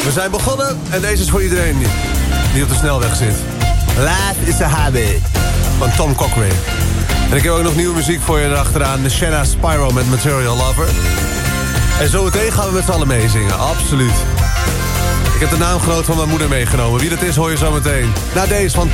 We zijn begonnen en deze is voor iedereen die op de snelweg zit. Life is a habit van Tom Cochrane. En ik heb ook nog nieuwe muziek voor je erachteraan. De Shanna Spyro met Material Lover. En zometeen gaan we met z'n allen meezingen, absoluut. Ik heb de naamgenoot van mijn moeder meegenomen. Wie dat is hoor je zometeen. Na deze van